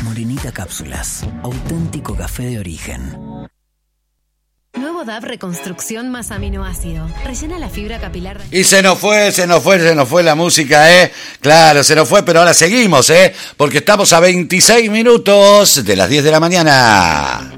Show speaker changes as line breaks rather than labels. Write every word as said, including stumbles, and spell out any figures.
Morenita Cápsulas, auténtico café de origen.
Nuevo D A B Reconstrucción más aminoácido. Rellena la fibra capilar.
Y se nos fue, se nos fue, se nos fue la música, ¿eh? Claro, se nos fue, pero ahora seguimos, ¿eh? Porque estamos a veintiséis minutos de las diez de la mañana.